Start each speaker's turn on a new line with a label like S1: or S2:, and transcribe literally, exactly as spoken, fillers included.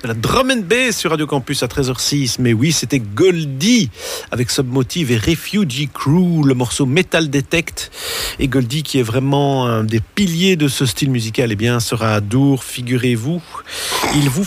S1: de la drum and bass sur Radio Campus à treize heures six. Mais oui, c'était Goldie avec Submotive et Refugee Crew, le morceau Metal Detect. Et Goldie, qui est vraiment un des piliers de ce style musical, eh bien, sera à Dour, figurez-vous. Il vous